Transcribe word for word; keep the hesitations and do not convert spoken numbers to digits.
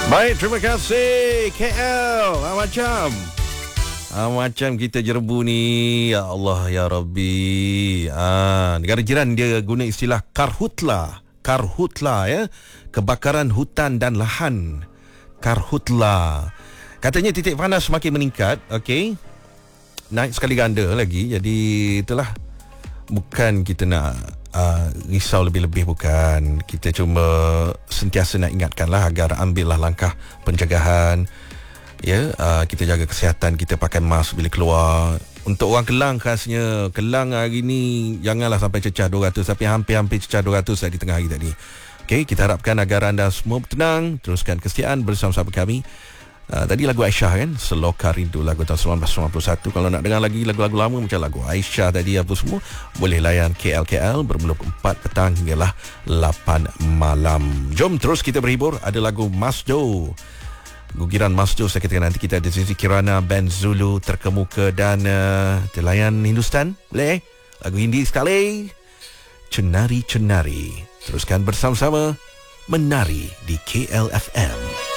Baik, terima kasih K L. Ah, macam ah, Macam kita Jerbu ni, ya Allah ya Rabbi. ah, Negara jiran dia guna istilah karhutla. Karhutla ya, kebakaran hutan dan lahan. Karhutla. Katanya titik panas semakin meningkat. Okey, naik sekali ganda lagi. Jadi itulah, bukan kita nak uh, risau lebih-lebih, bukan. Kita cuma sentiasa nak ingatkanlah agar ambillah langkah pencegahan. Ya, uh, kita jaga kesihatan, kita pakai mask bila keluar. Untuk orang Kelang khasnya, Kelang hari ni janganlah sampai cecah dua ratus, tapi hampir-hampir cecah dua ratus di tengah hari tadi. Okey, kita harapkan agar anda semua tenang, teruskan kesetiaan bersama-sama kami. Uh, tadi lagu Aisyah kan, Seloka Rindu, lagu tahun seribu sembilan ratus sembilan puluh satu. Kalau nak dengar lagi lagu-lagu lama macam lagu Aisyah tadi apa semua, boleh layan K L K L bermula empat petang hinggalah lapan malam. Jom terus kita berhibur. Ada lagu Masjo, gugiran Masjo. Saya katakan nanti kita ada Zizi Kirana, band Zulu terkemuka, dan uh, layan Hindustan. Boleh? Lagu Hindi sekali, Cenari Cenari. Teruskan bersama-sama menari di K L F M.